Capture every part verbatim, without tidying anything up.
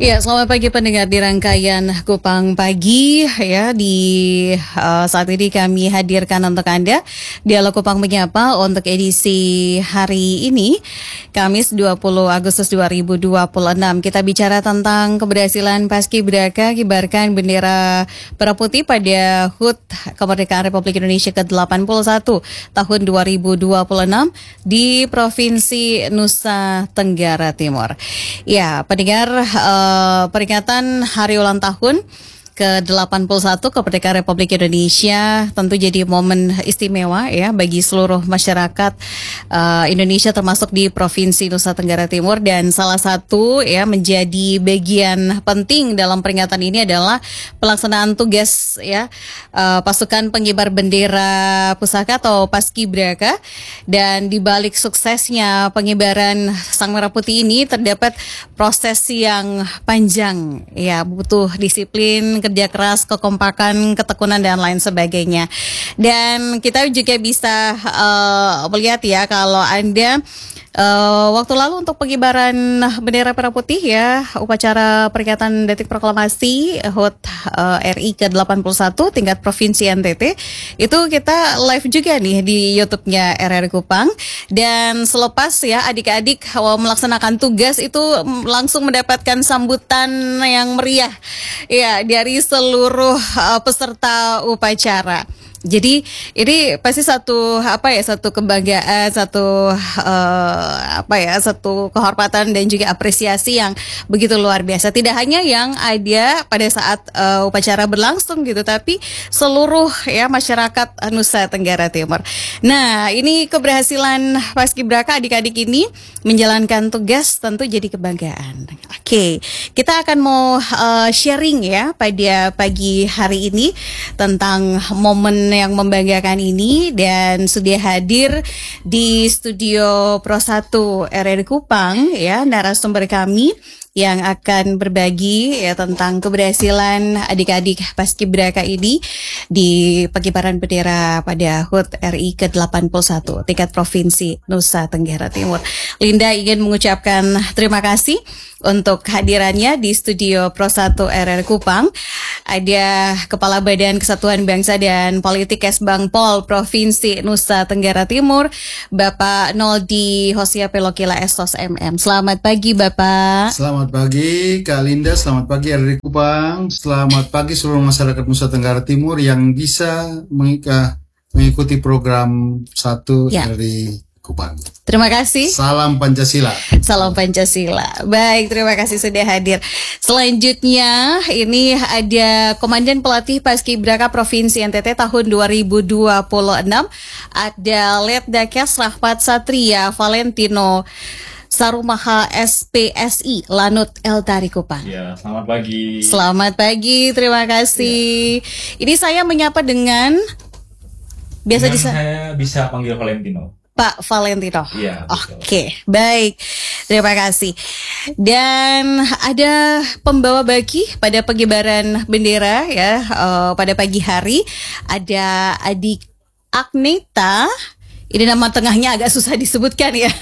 Ya, selamat pagi pendengar di rangkaian Kupang Pagi ya. Di uh, saat ini kami hadirkan untuk Anda Dialog Kupang Menyapa untuk edisi hari ini, Kamis dua puluh Agustus dua ribu dua puluh enam. Kita bicara tentang keberhasilan Paskibraka kibarkan bendera merah putih pada H U T Kemerdekaan Republik Indonesia ke delapan puluh satu tahun dua ribu dua puluh enam di Provinsi Nusa Tenggara Timur. Ya, pendengar, uh, peringatan hari ulang tahun ke delapan puluh satu kemerdekaan Republik Indonesia tentu jadi momen istimewa ya bagi seluruh masyarakat uh, Indonesia termasuk di Provinsi Nusa Tenggara Timur, dan salah satu ya menjadi bagian penting dalam peringatan ini adalah pelaksanaan tugas ya uh, pasukan pengibar bendera pusaka atau Paskibraka. Dan di balik suksesnya pengibaran Sang Merah Putih ini terdapat proses yang panjang ya, butuh disiplin, kerja keras, kekompakan, ketekunan dan lain sebagainya. Dan kita juga bisa uh, melihat ya kalau Anda Uh, waktu lalu untuk pengibaran bendera merah putih ya, upacara peringatan Detik Proklamasi H U T uh, R I ke delapan puluh satu tingkat Provinsi N T T, itu kita live juga nih di YouTube-nya R R Kupang. Dan selepas ya adik-adik uh, melaksanakan tugas itu langsung mendapatkan sambutan yang meriah ya dari seluruh uh, peserta upacara. Jadi ini pasti satu apa ya satu kebanggaan, satu uh, apa ya satu kehormatan dan juga apresiasi yang begitu luar biasa. Tidak hanya yang ada pada saat uh, upacara berlangsung gitu, tapi seluruh ya masyarakat Nusa Tenggara Timur. Nah, ini keberhasilan Paskibraka adik-adik ini menjalankan tugas tentu jadi kebanggaan. Oke, kita akan mau uh, sharing ya pada pagi hari ini tentang momen yang membanggakan ini, dan sudah hadir di studio Pro satu R R Kupang ya narasumber kami yang akan berbagi ya tentang keberhasilan adik-adik Paskibraka ini di pengibaran bendera pada H U T R I ke delapan puluh satu tingkat Provinsi Nusa Tenggara Timur. Linda ingin mengucapkan terima kasih untuk hadirannya di studio Pro satu R R Kupang. Ada Kepala Badan Kesatuan Bangsa dan Politik Kesbangpol Provinsi Nusa Tenggara Timur, Bapak Noldi Hosia Pelokila Estos M M. Selamat pagi Bapak. Selamat pagi Kak Linda, selamat pagi R R Kupang, selamat pagi seluruh masyarakat Nusa Tenggara Timur yang bisa mengikuti program satu ya. Dari Kupang. Terima kasih. Salam Pancasila. Salam Pancasila. Baik, terima kasih sudah hadir. Selanjutnya ini ada Komandan Pelatih Paskibraka Provinsi N T T tahun dua ribu dua puluh enam, ada Letdakes Rahmat Satria Valentino Sarumaha S P S I Lanut Eltari Kupang. Ya, selamat pagi. Selamat pagi, terima kasih. Ya. Ini saya menyapa dengan biasa dengan disa- saya bisa panggil Valentino. Pak Valentino. Iya. Oke, okay, baik. Terima kasih. Dan ada pembawa baki pada pengibaran bendera ya uh, pada pagi hari, ada adik Agneta. Ini nama tengahnya agak susah disebutkan ya.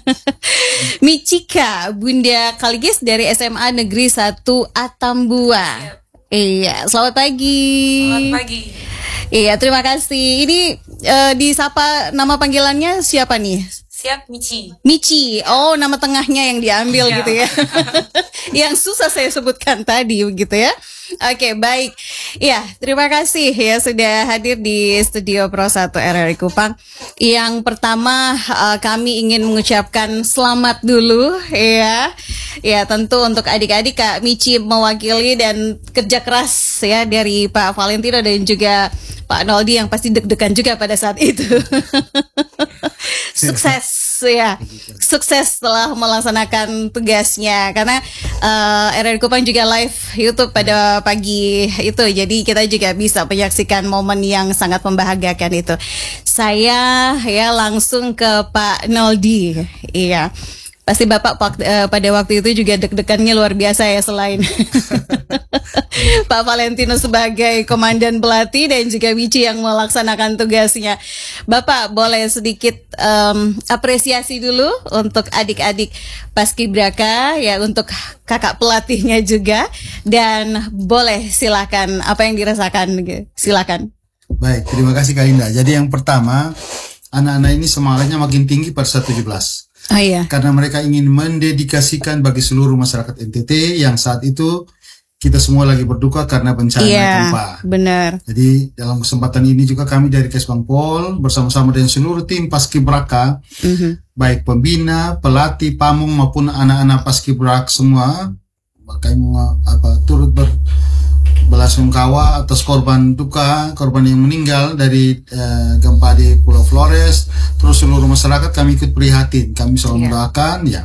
Michika, Bunda Kaligis dari S M A Negeri satu Atambua. Iya, selamat pagi. Selamat pagi. Iya, terima kasih. Ini uh, disapa nama panggilannya siapa nih? Siap, Michi. Michi. Oh, nama tengahnya yang diambil ya. gitu ya. Yang susah saya sebutkan tadi begitu ya. Oke, baik. Ya, terima kasih ya sudah hadir di studio Pro satu R R Kupang. Yang pertama uh, kami ingin mengucapkan selamat dulu ya. Ya, tentu untuk adik-adik Kak Michi mewakili dan kerja keras ya dari Pak Valentino dan juga Pak Noldi yang pasti deg-degan juga pada saat itu. Sukses ya, sukses setelah melaksanakan tugasnya karena uh, R R Kupang juga live YouTube pada pagi itu, jadi kita juga bisa menyaksikan momen yang sangat membahagiakan itu. Saya ya langsung ke Pak Noldi, iya. Pasti Bapak uh, pada waktu itu juga deg-degannya luar biasa ya selain Pak Valentino sebagai komandan pelatih dan juga Michi yang melaksanakan tugasnya. Bapak boleh sedikit um, apresiasi dulu untuk adik-adik Paskibraka ya, untuk kakak pelatihnya juga, dan boleh silakan apa yang dirasakan, silakan. Baik, terima kasih Kak Linda. Jadi yang pertama, anak-anak ini semangatnya makin tinggi pada saat tujuh belas. Oh iya. Karena mereka ingin mendedikasikan bagi seluruh masyarakat N T T yang saat itu kita semua lagi berduka karena bencana iya, gempa. Benar. Jadi dalam kesempatan ini juga kami dari Kesbang Pol bersama-sama dengan seluruh tim Paskibraka, mm-hmm. baik pembina, pelatih, pamung maupun anak-anak Paskibrak semua, kami apa turut ber belasungkawa atas korban duka, korban yang meninggal dari uh, gempa di Pulau Flores. Terus seluruh masyarakat kami ikut prihatin, kami selalu yeah. mendoakan ya.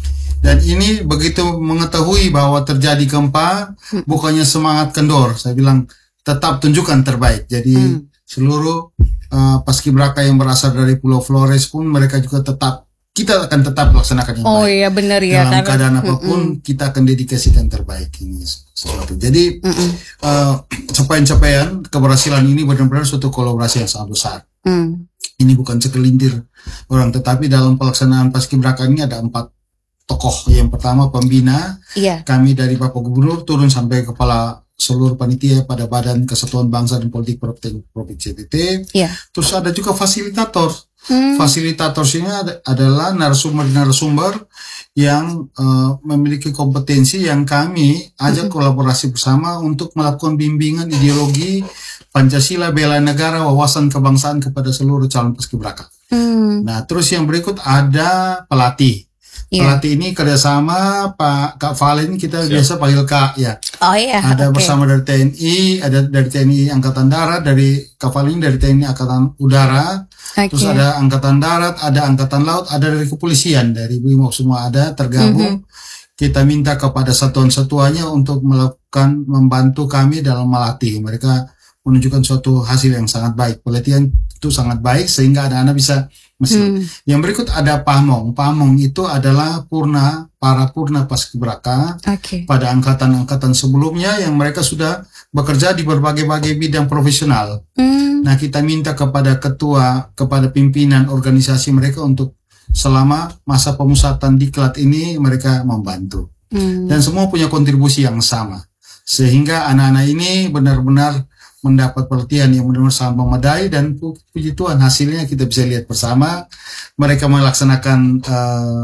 Dan ini begitu mengetahui bahwa terjadi gempa, hmm. bukannya semangat kendor, saya bilang tetap tunjukkan terbaik. Jadi hmm. seluruh uh, Paskibraka yang berasal dari Pulau Flores pun mereka juga tetap, kita akan tetap laksanakan yang oh, baik. Oh iya benar ya. Dalam karena, keadaan apapun mm -mm. kita akan dedikasikan terbaik ini sesuatu. Jadi mm -mm. uh, capaian-capaian keberhasilan ini benar-benar suatu kolaborasi yang sangat besar. Mm. Ini bukan segelintir orang, tetapi dalam pelaksanaan Paskibraka ini ada empat tokoh. Yang pertama pembina, yeah. kami dari Bapak Gubernur turun sampai kepala seluruh panitia pada Badan Kesatuan Bangsa dan Politik Provinsi N T T. Yeah. Terus ada juga fasilitator. Hmm. Fasilitatornya ad adalah narasumber-narasumber yang uh, memiliki kompetensi yang kami ajak hmm. kolaborasi bersama untuk melakukan bimbingan ideologi Pancasila, bela negara, wawasan kebangsaan kepada seluruh calon Paskibraka. Hmm. Nah, terus yang berikut ada pelatih. Yeah. Pelatih ini kerjasama Pak Kak Valen, kita Siap. biasa panggil Kak ya. Oh iya. Ada okay. bersama dari T N I, ada dari T N I Angkatan Darat, dari Kak Valen dari T N I Angkatan Udara. Okay. Terus ada Angkatan Darat, ada Angkatan Laut, ada dari Kepolisian, dari Brimob semua ada tergabung. Mm-hmm. Kita minta kepada satuan-satuannya untuk melakukan membantu kami dalam melatih. Mereka menunjukkan suatu hasil yang sangat baik. Pelatihan itu sangat baik sehingga anak-anak bisa mesin. Hmm. Yang berikut ada Pamong. Pamong itu adalah purna, para purna Paskibraka okay. pada angkatan-angkatan sebelumnya yang mereka sudah bekerja di berbagai-bagai bidang profesional. Hmm. Nah, kita minta kepada ketua, kepada pimpinan organisasi mereka untuk selama masa pemusatan diklat ini mereka membantu. Hmm. Dan semua punya kontribusi yang sama. Sehingga anak-anak ini benar-benar mendapat pelatihan yang benar-benar sangat memadai, dan pu puji Tuhan hasilnya kita bisa lihat bersama. Mereka melaksanakan uh,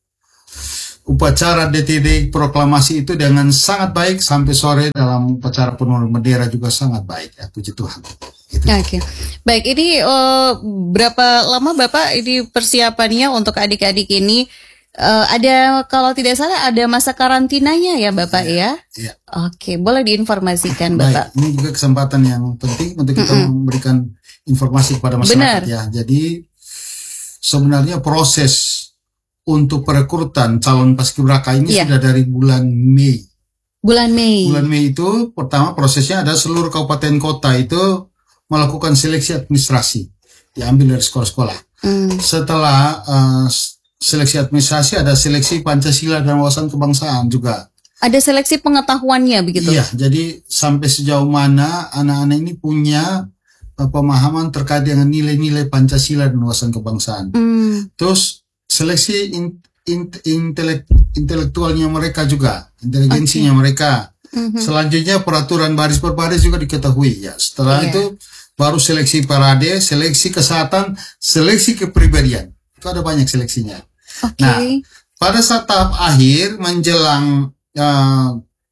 upacara D T D proklamasi itu dengan sangat baik sampai sore. Dalam upacara penurunan bendera juga sangat baik ya, puji Tuhan. Gitu. Oke, okay. Baik, ini uh, berapa lama Bapak ini persiapannya untuk adik-adik ini? Uh, ada, kalau tidak salah ada masa karantinanya ya Bapak ya? Iya. Oke, boleh diinformasikan Bapak. Baik, ini juga kesempatan yang penting untuk kita mm-hmm. memberikan informasi kepada masyarakat. Benar. Ya. Jadi sebenarnya proses untuk perekrutan calon Paskibraka ini yeah. sudah dari bulan Mei. Bulan Mei. Bulan Mei itu pertama prosesnya ada seluruh kabupaten kota itu melakukan seleksi administrasi, diambil dari sekolah-sekolah. Mm. Setelah uh, seleksi administrasi ada seleksi Pancasila dan wawasan kebangsaan juga. Ada seleksi pengetahuannya begitu? Iya, jadi sampai sejauh mana anak-anak ini punya uh, pemahaman terkait dengan nilai-nilai Pancasila dan wawasan kebangsaan. Hmm. Terus seleksi in, in, intelek, intelektualnya mereka juga, inteligensinya okay. mereka. Mm-hmm. Selanjutnya peraturan baris per baris juga diketahui. Ya, setelah yeah. itu baru seleksi parade, seleksi kesehatan, seleksi kepribadian. Itu ada banyak seleksinya. Okay. Nah, pada saat tahap akhir menjelang uh,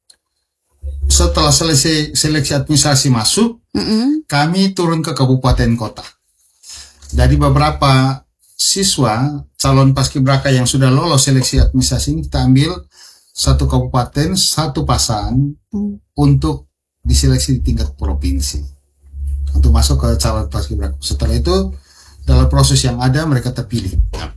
setelah selesai seleksi administrasi masuk, mm-hmm. kami turun ke kabupaten kota. Dari beberapa siswa calon Paskibraka yang sudah lolos seleksi administrasi ini kita ambil satu kabupaten, satu pasang mm. untuk diseleksi di tingkat provinsi untuk masuk ke calon Paskibraka. Setelah itu dalam proses yang ada mereka terpilih.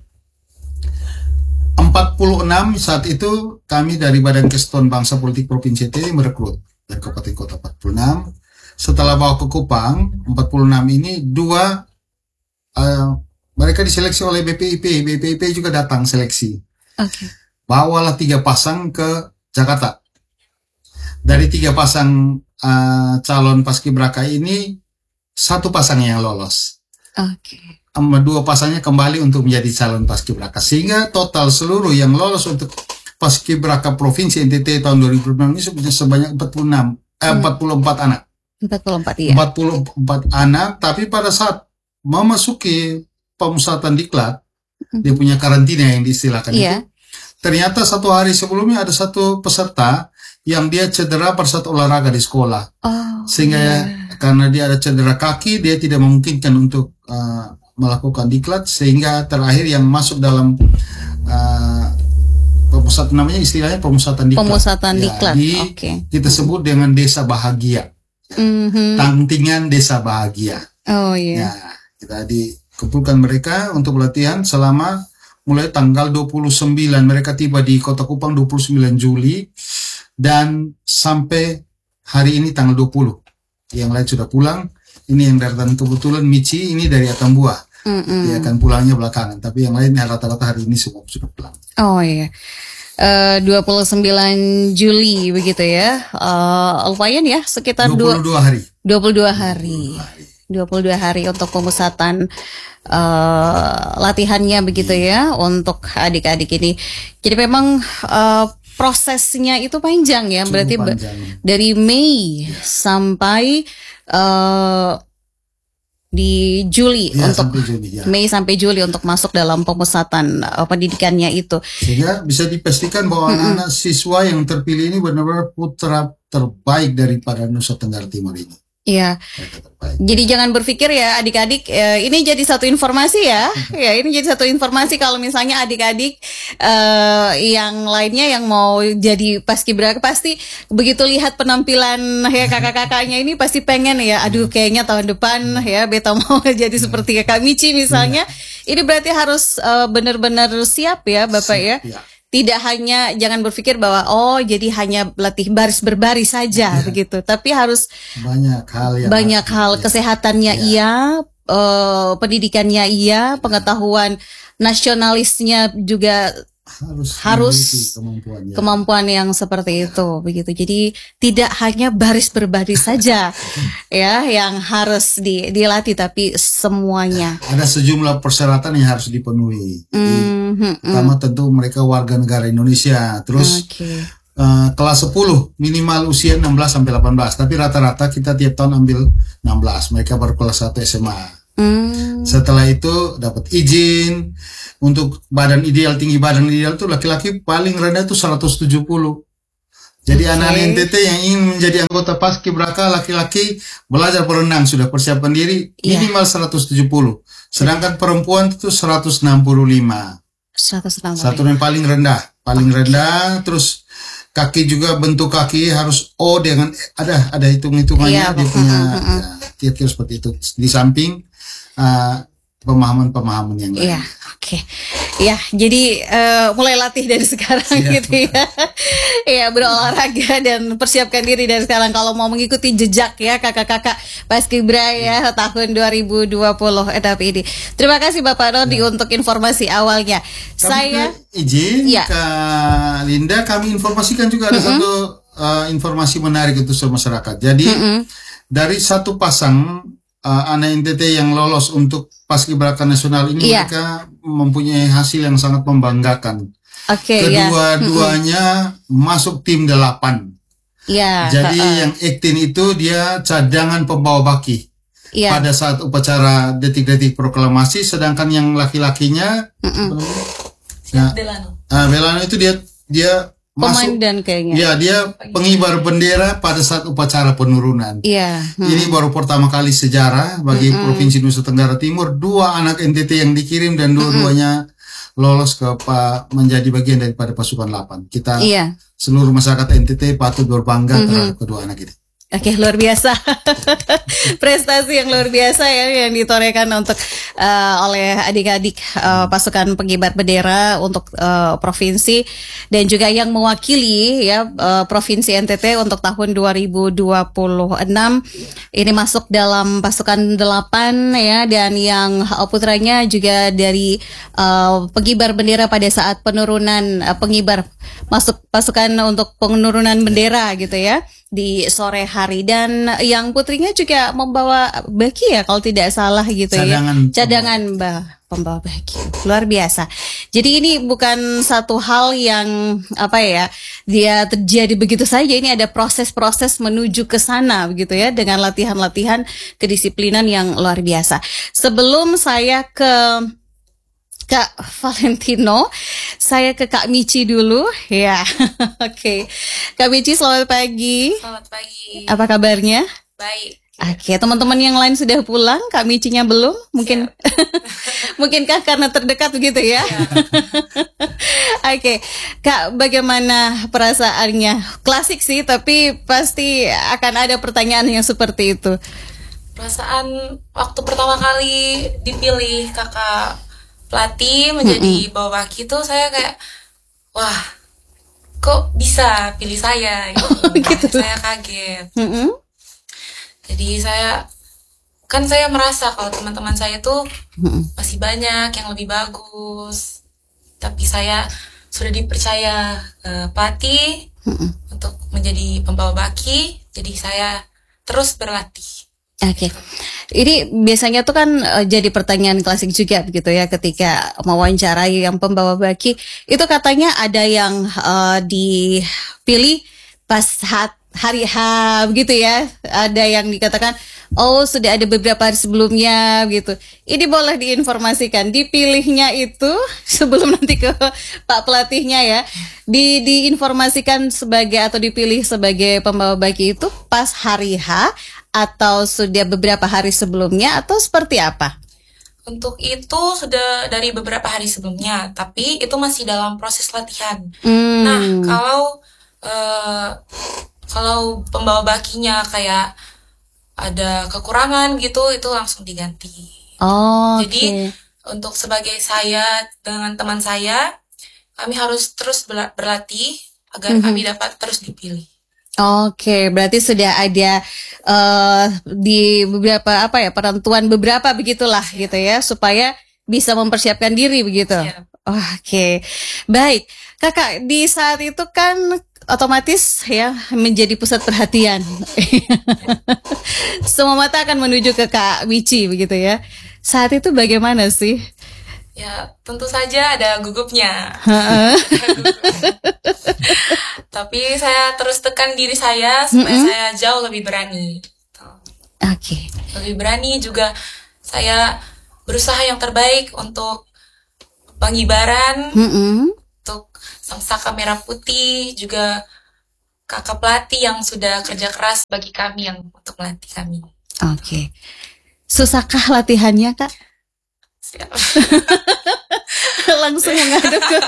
empat puluh enam saat itu kami dari Badan Kesatuan Bangsa Politik Provinsi N T T merekrut dari kabupaten kota empat puluh enam. Setelah bawa ke Kupang empat puluh enam ini dua uh, mereka diseleksi oleh B P I P. B P I P juga datang seleksi. Okay. Bawalah tiga pasang ke Jakarta. Dari tiga pasang uh, calon paskibraka ini satu pasang yang lolos. Oke. Okay. Dua pasangnya kembali untuk menjadi calon paskibraka. Sehingga total seluruh yang lolos untuk paskibraka Provinsi N T T tahun dua ribu enam ini sebanyak empat puluh enam, eh, hmm. empat puluh empat anak. empat puluh empat, iya. empat puluh empat anak, tapi pada saat memasuki pemusatan diklat, hmm. dia punya karantina yang diistilahkan iya. itu. Ternyata satu hari sebelumnya ada satu peserta yang dia cedera pada saat olahraga di sekolah. Oh, sehingga yeah. karena dia ada cedera kaki, dia tidak memungkinkan untuk uh, melakukan diklat, sehingga terakhir yang masuk dalam uh, pemusatan, namanya istilahnya pemusatan diklat. Pemusatan ya, diklat, di, okay. Kita sebut dengan desa bahagia. Mm-hmm. Tangtingan desa bahagia. Oh iya. Yeah. Ya, kita dikumpulkan mereka untuk pelatihan selama mulai tanggal dua puluh sembilan, mereka tiba di Kota Kupang dua puluh sembilan Juli, dan sampai hari ini tanggal dua puluh. Yang lain sudah pulang. Ini yang datang kebetulan Michi ini dari Atambua. Mm-mm. Dia akan pulangnya belakangan, tapi yang lain rata-rata hari ini semua sudah pulang. Oh iya. Uh, dua puluh sembilan Juli begitu ya. Uh, lumayan ya, sekitar dua puluh dua hari. dua puluh dua hari. dua puluh dua hari untuk pemusatan uh, latihannya begitu ya untuk adik-adik ini. Jadi memang uh, prosesnya itu panjang ya. Cukup berarti panjang. Dari Mei ya. sampai uh, di Juli ya, untuk sampai Juli, ya. Mei sampai Juli untuk masuk dalam pemusatan uh, pendidikannya itu. Sehingga bisa dipastikan bahwa mm-hmm. anak-anak siswa yang terpilih ini benar-benar putra terbaik daripada Nusa Tenggara Timur ini. Iya. Jadi jangan berpikir ya adik-adik, eh, ini jadi satu informasi ya. Ya, ini jadi satu informasi kalau misalnya adik-adik eh, yang lainnya yang mau jadi paskibraka pasti begitu lihat penampilan ya kakak-kakaknya ini pasti pengen ya, aduh kayaknya tahun depan ya beta mau jadi seperti Kak Michi misalnya. Ini berarti harus eh, benar-benar siap ya Bapak ya. Tidak hanya, jangan berpikir bahwa oh jadi hanya latih baris berbaris saja ya. Begitu, tapi harus banyak hal yang banyak hal ya. Kesehatannya ya. Iya, uh, pendidikannya iya, pengetahuan nasionalisnya juga harus harus kemampuan, ya. kemampuan yang seperti itu begitu. Jadi tidak hanya baris berbaris saja ya yang harus di, dilatih, tapi semuanya. Ada sejumlah persyaratan yang harus dipenuhi. Mm-hmm. Pertama tentu mereka warga negara Indonesia. Terus okay. uh, kelas sepuluh minimal usia enam belas sampai delapan belas. Tapi rata-rata kita tiap tahun ambil enam belas. Mereka baru kelas satu S M A. Hmm. Setelah itu dapat izin untuk badan ideal, tinggi badan ideal itu laki-laki paling rendah itu seratus tujuh puluh. Jadi okay. anak-anak N T T yang ingin menjadi anggota paskibraka laki-laki belajar berenang sudah persiapan diri yeah. minimal seratus tujuh puluh. Sedangkan perempuan itu seratus enam puluh lima. seratus enam puluh lima. Satu yang paling rendah, paling okay. rendah. Terus kaki juga bentuk kaki harus O dengan ada ada hitung-hitungannya yeah, dia punya uh, uh, uh. ya, kira-kira seperti itu. Di samping Uh, pemahaman-pemahaman yang lain. Iya, oke. Okay. Ya, jadi uh, mulai latih dari sekarang Siap. gitu ya. Ya, berolahraga dan persiapkan diri dari sekarang kalau mau mengikuti jejak ya kakak-kakak Paskibra ya, ya tahun dua ribu dua puluh etapa ini. Terima kasih Bapak Rodi ya. untuk informasi awalnya. Kami Saya izin ya. Kak Linda, kami informasikan juga ada mm-hmm. satu uh, informasi menarik untuk seluruh masyarakat. Jadi mm-hmm. dari satu pasang Uh, anak N T T yang lolos untuk paskibraka nasional ini yeah. mereka mempunyai hasil yang sangat membanggakan. Okay, Kedua-duanya mm-hmm. masuk tim delapan. Yeah, Jadi uh, yang aktin itu dia cadangan pembawa baki yeah. pada saat upacara detik-detik proklamasi, sedangkan yang laki-lakinya ya, Belano. Uh, Belano itu dia dia komandan kayaknya. Ya, dia pengibar bendera pada saat upacara penurunan. Iya. Hmm. Ini baru pertama kali sejarah bagi hmm. Provinsi Nusa Tenggara Timur, dua anak N T T yang dikirim dan dua-duanya hmm. lolos ke pa, menjadi bagian daripada pasukan delapan. Kita iya. seluruh masyarakat N T T patut berbangga hmm. terhadap kedua anak ini. Oke, luar biasa. Prestasi yang luar biasa ya yang ditorehkan untuk uh, oleh adik-adik uh, pasukan pengibar bendera untuk uh, provinsi dan juga yang mewakili ya uh, provinsi N T T untuk tahun dua ribu dua puluh enam ini masuk dalam pasukan delapan ya, dan yang uh, putranya juga dari uh, pengibar bendera pada saat penurunan uh, pengibar masuk pasukan untuk penurunan bendera gitu ya. di sore hari. Dan yang putrinya juga membawa baki ya kalau tidak salah gitu. Cadangan. Ya. Cadangan Mbak pembawa baki. Luar biasa. Jadi ini bukan satu hal yang apa ya, dia terjadi begitu saja. Ini ada proses-proses menuju ke sana begitu ya, dengan latihan-latihan kedisiplinan yang luar biasa. Sebelum saya ke Kak Valentino, saya ke Kak Michi dulu ya. Oke, okay. Kak Michi, selamat pagi. Selamat pagi. Apa kabarnya? Baik. Oke, okay. Teman-teman yang lain sudah pulang, Kak Michinya belum? Mungkin, mungkinkah karena terdekat begitu ya? Oke, okay. Kak, bagaimana perasaannya? Klasik sih, tapi pasti akan ada pertanyaan yang seperti itu. Perasaan waktu pertama kali dipilih kakak pelatih menjadi mm-hmm. bawa baki itu saya kayak, wah, kok bisa pilih saya? Gitu. Oh, gitu. Saya kaget. Mm-hmm. Jadi saya, kan saya merasa kalau teman-teman saya tuh mm-hmm. masih banyak yang lebih bagus. Tapi saya sudah dipercaya uh, pelatih mm-hmm. untuk menjadi pembawa baki. Jadi saya terus berlatih. Oke, okay. Ini biasanya tuh kan uh, jadi pertanyaan klasik juga begitu ya ketika mewawancarai yang pembawa baki. Itu katanya ada yang uh, dipilih pas hat, hari H begitu ya. Ada yang dikatakan, oh sudah ada beberapa hari sebelumnya gitu. Ini boleh diinformasikan, dipilihnya itu sebelum nanti ke Pak pelatihnya ya. Di diinformasikan sebagai atau dipilih sebagai pembawa baki itu pas hari H atau sudah beberapa hari sebelumnya atau seperti apa? Untuk itu sudah dari beberapa hari sebelumnya, tapi itu masih dalam proses latihan. Hmm. Nah, kalau uh, kalau pembawa bakinya kayak ada kekurangan gitu, itu langsung diganti. Oh, jadi okay. Untuk sebagai saya dengan teman saya, kami harus terus berlatih agar mm-hmm. kami dapat terus dipilih. Oke, okay, berarti sudah ada uh, di beberapa apa ya penentuan beberapa begitulah gitu ya supaya bisa mempersiapkan diri begitu. Yeah. Oke, okay. Baik, Kakak di saat itu kan otomatis ya menjadi pusat perhatian. Semua mata akan menuju ke Kak Michi begitu ya. Saat itu bagaimana sih? Ya, tentu saja ada gugupnya. Tapi saya terus tekan diri saya supaya mm-hmm. saya jauh lebih berani. Oke. Okay. Lebih berani juga saya berusaha yang terbaik untuk pengibaran, mm-hmm. untuk Sang Saka Merah Putih, juga kakak pelatih yang sudah kerja keras bagi kami yang untuk melatih kami. Oke. Okay. Susahkah latihannya, Kak? Siap. Langsung menghadap ke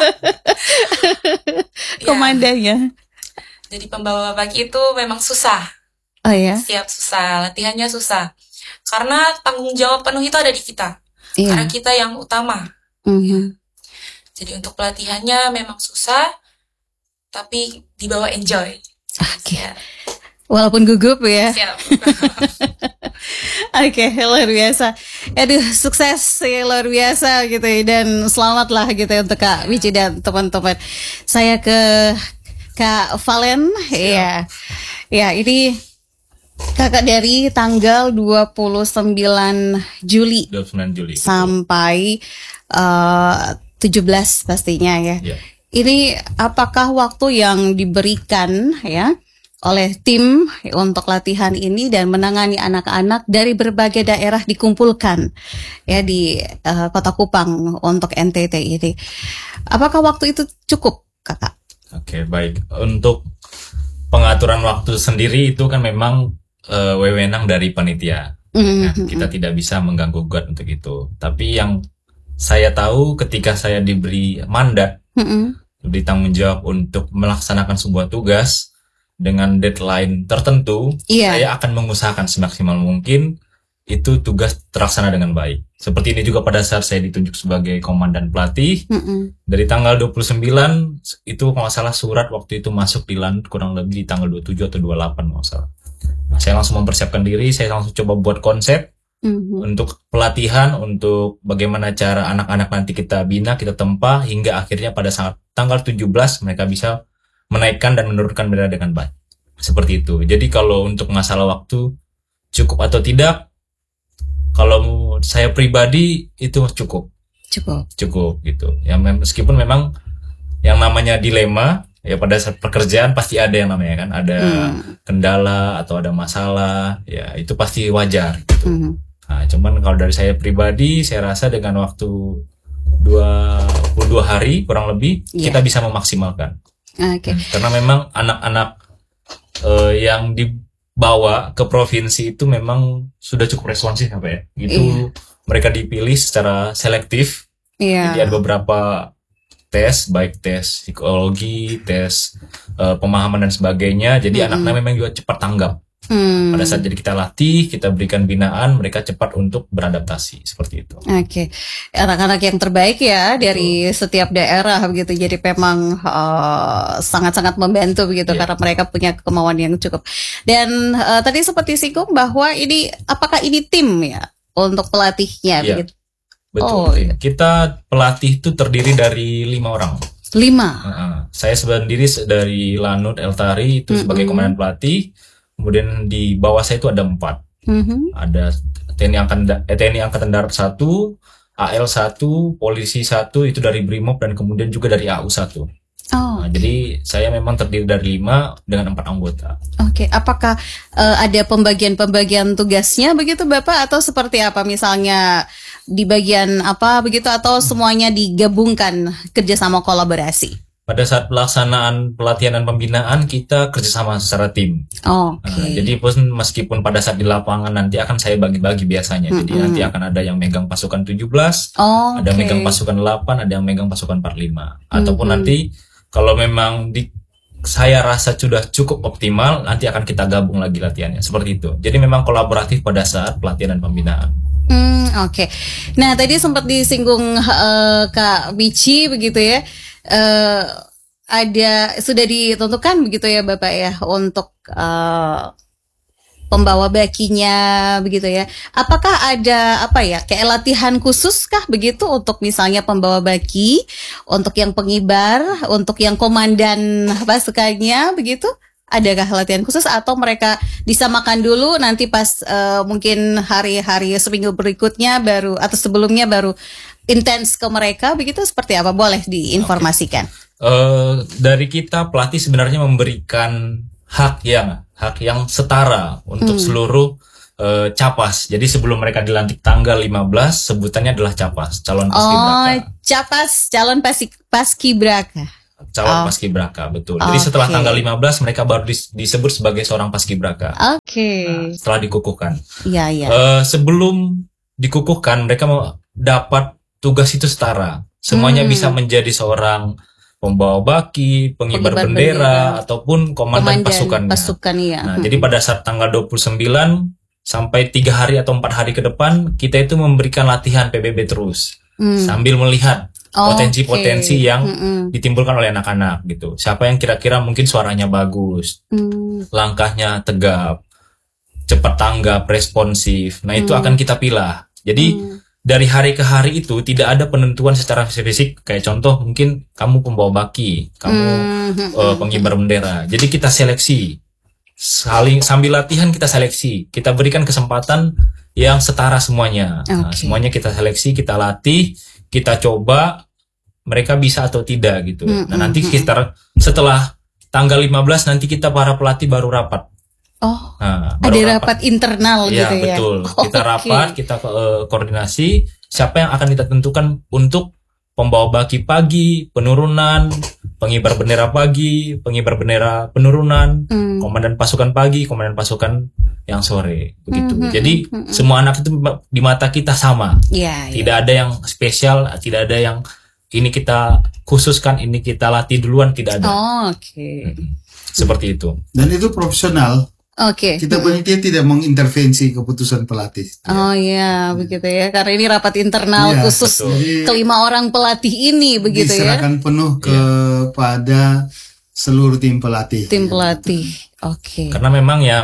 komandannya. Jadi pembawa baki itu memang susah. Oh ya? Siap susah, latihannya susah. Karena tanggung jawab penuh itu ada di kita. Iya. Karena kita yang utama. Mm-hmm. Jadi untuk pelatihannya memang susah, tapi dibawa enjoy. Oke. Okay. Walaupun gugup ya. Siap. Oke, okay, luar biasa. Aduh, sukses ya, luar biasa gitu ya. Dan selamatlah gitu ya untuk Kak Michi dan teman-teman. Saya ke Kak Valen. Ya, ya ini kakak dari tanggal dua puluh sembilan Juli. dua puluh sembilan Juli. Sampai uh, tujuh belas pastinya ya. Yeah. Ini apakah waktu yang diberikan ya oleh tim untuk latihan ini dan menangani anak-anak dari berbagai daerah dikumpulkan ya di uh, Kota Kupang untuk N T T ini. Apakah waktu itu cukup, Kakak? Oke, baik. Untuk pengaturan waktu sendiri itu kan memang uh, wewenang dari panitia. Mm-hmm. Nah, kita tidak bisa mengganggu gugat untuk itu. Tapi yang saya tahu ketika saya diberi mandat, mm-hmm. ditanggung jawab untuk melaksanakan sebuah tugas dengan deadline tertentu, yeah. saya akan mengusahakan semaksimal mungkin itu tugas terlaksana dengan baik. Seperti ini juga pada saat saya ditunjuk sebagai komandan pelatih, mm-mm. dari tanggal dua puluh sembilan, itu kalau nggak salah surat waktu itu masuk di Lanut kurang lebih di tanggal dua puluh tujuh atau dua puluh delapan kalau nggak salah. Nah, saya langsung mempersiapkan diri, saya langsung coba buat konsep, mm-hmm. untuk pelatihan, untuk bagaimana cara anak-anak nanti kita bina, kita tempa, hingga akhirnya pada saat tanggal tujuh belas mereka bisa menaikkan dan menurunkan bendera dengan baik. Seperti itu. Jadi kalau untuk masalah waktu cukup atau tidak, kalau saya pribadi itu cukup. Cukup. Cukup gitu. Ya meskipun memang yang namanya dilema, ya pada saat pekerjaan pasti ada yang namanya kan, ada hmm. kendala atau ada masalah, ya itu pasti wajar gitu. Hmm. Nah, cuman kalau dari saya pribadi, saya rasa dengan waktu dua puluh dua hari kurang lebih yeah. kita bisa memaksimalkan. Okay. Karena memang anak-anak uh, yang dibawa ke provinsi itu memang sudah cukup responsif apa ya? Gitu. Yeah. Mereka dipilih secara selektif. Yeah. Jadi ada beberapa tes, baik tes psikologi, tes uh, pemahaman dan sebagainya. Jadi mm-hmm. anak-anak memang juga cepat tanggap. Hmm. Pada saat jadi kita latih, kita berikan binaan, mereka cepat untuk beradaptasi seperti itu. Oke, okay. Anak-anak yang terbaik ya dari Betul. Setiap daerah begitu. Jadi memang uh, sangat-sangat membantu begitu yeah. karena mereka punya kemauan yang cukup. Dan uh, tadi seperti singgung bahwa ini apakah ini tim ya untuk pelatihnya? Yeah. Begitu? Betul. Oh, iya. Kita pelatih itu terdiri dari lima orang. Lima. Uh, saya sendiri dari Lanut Eltari itu mm-hmm. sebagai komandan pelatih. Kemudian di bawah saya itu ada empat. Mm-hmm. Ada T N I Angkatan eh, T N I Angkatan Darat satu, A L satu, Polisi satu itu dari Brimob dan kemudian juga dari A U satu. Oh, nah, okay. Jadi saya memang terdiri dari lima dengan empat anggota. Oke, okay. Apakah uh, ada pembagian-pembagian tugasnya begitu Bapak atau seperti apa? Misalnya di bagian apa begitu atau semuanya digabungkan kerjasama kolaborasi? Pada saat pelaksanaan pelatihan dan pembinaan kita kerjasama secara tim. Oh, Oke. Okay. Nah, jadi pun meskipun pada saat di lapangan nanti akan saya bagi-bagi biasanya. Mm-hmm. Jadi nanti akan ada yang megang pasukan tujuh belas, oh, ada yang okay. megang pasukan delapan, ada yang megang pasukan empat puluh lima. Ataupun mm-hmm. nanti kalau memang di saya rasa sudah cukup optimal, nanti akan kita gabung lagi latihannya. Seperti itu. Jadi memang kolaboratif pada saat pelatihan dan pembinaan. Hmm, Oke. Okay. Nah tadi sempat disinggung uh, Kak Michi begitu ya. Uh, ada sudah ditentukan begitu ya Bapak ya untuk uh, pembawa bakinya begitu ya. Apakah ada apa ya kayak latihan khusus kah begitu untuk misalnya pembawa baki, untuk yang pengibar, untuk yang komandan pasukannya begitu? Adakah latihan khusus atau mereka disamakan dulu nanti pas uh, mungkin hari-hari seminggu berikutnya baru atau sebelumnya baru intens ke mereka begitu seperti apa? Boleh diinformasikan. Okay. Uh, dari kita pelatih sebenarnya memberikan hak yang hak yang setara untuk hmm. seluruh uh, capas. Jadi sebelum mereka dilantik tanggal lima belas sebutannya adalah capas, calon paskibraka. Oh, capas, calon pasik paskibraka. Calon oh. paskibraka, betul. Jadi okay. setelah tanggal lima belas mereka baru dis- disebut sebagai seorang paskibraka. Oke. Okay. Nah, setelah dikukuhkan. Iya, iya. Uh, sebelum dikukuhkan mereka mau dapat tugas itu setara. Semuanya hmm. bisa menjadi seorang pembawa baki, pengibar, pengibar bendera, bendera ataupun komandan, komandan pasukannya. Pasukan, iya. Nah, hmm. jadi pada saat tanggal dua puluh sembilan sampai tiga hari atau empat hari ke depan kita itu memberikan latihan P B B terus. Hmm. Sambil melihat Oh, potensi-potensi okay. yang Mm-mm. ditimbulkan oleh anak-anak gitu. Siapa yang kira-kira mungkin suaranya bagus, mm. langkahnya tegap, cepat tanggap, responsif. Nah itu mm. akan kita pilah. Jadi mm. dari hari ke hari itu tidak ada penentuan secara fisik. Kayak contoh mungkin kamu pembawa baki, kamu mm. uh, pengibar bendera. Jadi kita seleksi, saling sambil latihan kita seleksi. Kita berikan kesempatan yang setara semuanya. Okay. Nah, semuanya kita seleksi, kita latih. Kita coba mereka bisa atau tidak gitu. Mm, nah nanti kita setelah tanggal lima belas nanti kita para pelatih baru rapat. Oh, nah, baru ada rapat, rapat internal ya, gitu ya? Betul. Oh, kita rapat, okay. kita uh, koordinasi siapa yang akan kita tentukan untuk pembawa baki pagi, penurunan, pengibar bendera pagi, pengibar bendera penurunan, mm. komandan pasukan pagi, komandan pasukan yang sore, begitu. Mm-hmm, Jadi mm-hmm. semua anak itu di mata kita sama. Yeah, tidak yeah. ada yang spesial, tidak ada yang ini kita khususkan, ini kita latih duluan, tidak ada. Oh, Oke. Okay. Seperti itu. Dan itu profesional. Oke. Okay. Kita panitia hmm. tidak mengintervensi keputusan pelatih. Oh iya, ya. begitu ya. Karena ini rapat internal ya, khusus betul. kelima orang pelatih ini, begitu diserahkan ya. Diserahkan penuh kepada seluruh tim pelatih. Tim pelatih. Oke. Okay. Karena memang yang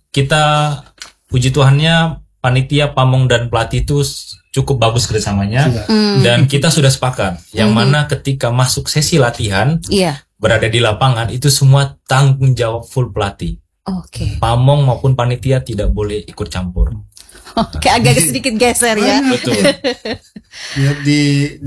kita puji Tuhannya panitia, pamong dan pelatih itu cukup bagus kerjasamanya hmm. dan kita sudah sepakat yang hmm. mana ketika masuk sesi latihan, yeah. berada di lapangan itu semua tanggung jawab full pelatih. Oke. Pamong maupun panitia tidak boleh ikut campur. Oke, agak sedikit geser ya. Betul. Ya, di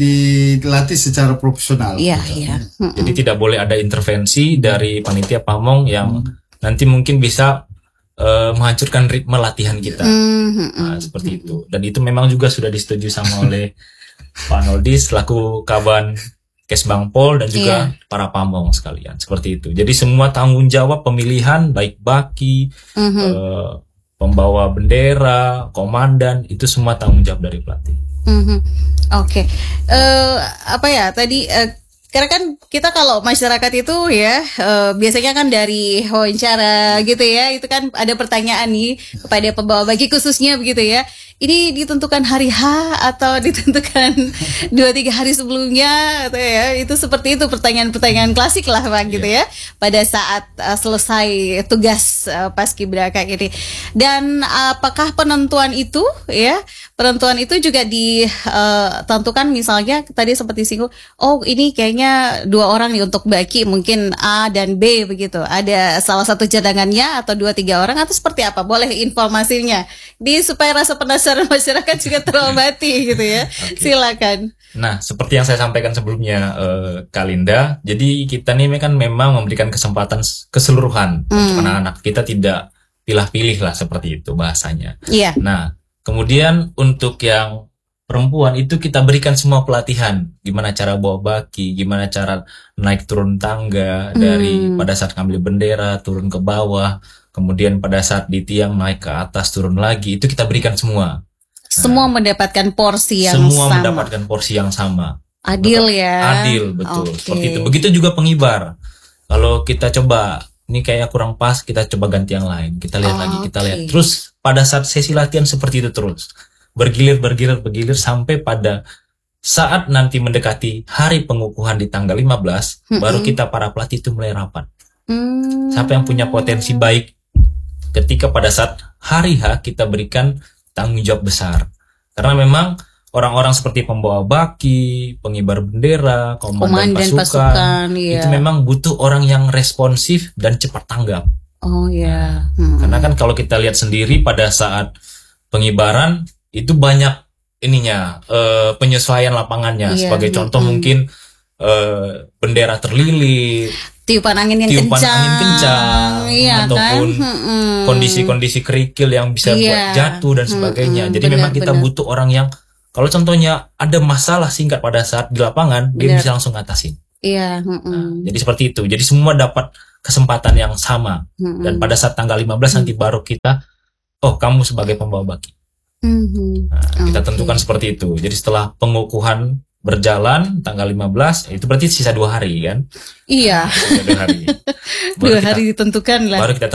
dilatih secara profesional. Iya, iya. Jadi tidak boleh ada intervensi dari panitia Pamong yang nanti mungkin bisa uh, menghancurkan ritme latihan kita. Mm-hmm. Nah, seperti itu. Dan itu memang juga sudah disetujui sama oleh Pak Noldi selaku Kaban Kesbang Pol dan juga Iya. para Pamong sekalian. Seperti itu. Jadi semua tanggung jawab pemilihan baik baki, Mm-hmm. uh, pembawa bendera, komandan, itu semua tanggung jawab dari pelatih. Mhm. Oke, Eh, apa ya tadi? eh, karena kan kita kalau masyarakat itu ya eh, biasanya kan dari wawancara gitu ya, itu kan ada pertanyaan nih kepada pembawa baki khususnya begitu ya. Ini ditentukan hari H atau ditentukan dua tiga hari sebelumnya atau ya itu seperti itu pertanyaan-pertanyaan klasik lah Pak gitu ya pada saat uh, selesai tugas uh, paskibraka ini. Dan apakah penentuan itu ya penentuan itu juga ditentukan misalnya tadi seperti singgung, oh ini kayaknya dua orang nih untuk baki mungkin A dan B begitu. Ada salah satu cadangannya atau dua tiga orang atau seperti apa? Boleh informasinya di supaya rasa penasaran masyarakat juga terobati gitu ya. Okay. Silakan. Nah, seperti yang saya sampaikan sebelumnya, eh, Kalinda, jadi kita nih kan memang memberikan kesempatan keseluruhan Hmm. untuk anak-anak. Kita tidak pilih-pilih lah seperti itu bahasanya. Iya. Nah, kemudian untuk yang perempuan itu kita berikan semua pelatihan, gimana cara bawa baki, gimana cara naik turun tangga dari Hmm. pada saat ngambil bendera turun ke bawah, kemudian pada saat di tiang naik ke atas turun lagi, itu kita berikan semua. Semua mendapatkan porsi yang Semua sama. mendapatkan porsi yang sama. Adil ya. Adil, betul. Oke. Seperti itu. Begitu juga pengibar. Kalau kita coba, ini kayak kurang pas, kita coba ganti yang lain. Kita lihat Oh, lagi, kita oke. lihat. Terus pada saat sesi latihan seperti itu terus. Bergilir, bergilir, bergilir sampai pada saat nanti mendekati hari pengukuhan di tanggal lima belas, Mm-mm. baru kita para pelatih itu mulai rapat. Hmm. Siapa yang punya potensi baik ketika pada saat hari H kita berikan tanggung jawab besar. Karena memang orang-orang seperti pembawa baki, pengibar bendera, komandan, Komandan pasukan, pasukan, iya. itu memang butuh orang yang responsif dan cepat tanggap. Oh ya. Hmm. Karena kan kalau kita lihat sendiri pada saat pengibaran itu banyak ininya eh, penyesuaian lapangannya. Iya, Sebagai contoh mm-mm. mungkin eh, bendera terlilit, Tiupan angin yang tiupan kencang. angin kencang, Iya ataupun kan? Hmm. kondisi-kondisi kerikil yang bisa Iya. buat jatuh dan sebagainya. Mm-mm, Jadi memang kita benar-benar. butuh orang yang kalau contohnya ada masalah singkat pada saat di lapangan, dia Benar. bisa langsung ngatasin. Iya. Nah, hmm. jadi seperti itu. Jadi semua dapat kesempatan yang sama. Hmm. Dan pada saat tanggal lima belas nanti baru kita, oh kamu sebagai pembawa baki. Hmm. Nah, kita Oke. tentukan seperti itu. Jadi setelah pengukuhan berjalan tanggal lima belas, itu berarti sisa dua hari kan? Iya. Sisa dua hari. Baru Dua kita- hari ditentukan lah. Baru kita